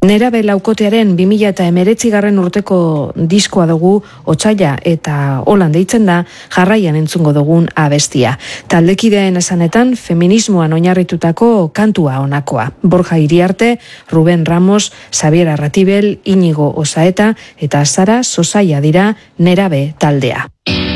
Nerabe laukotearen 2019 urteko diskoa dugu Otsaila eta holan deitzen da jarraian entzungo dugun abestia. Taldekideen esanetan feminismoan oinarritutako kantua honakoa. Borja Iriarte, Ruben Ramos, Xabier Arratibel, Inigo Osaeta eta Sara Sosaia dira Nerabe taldea.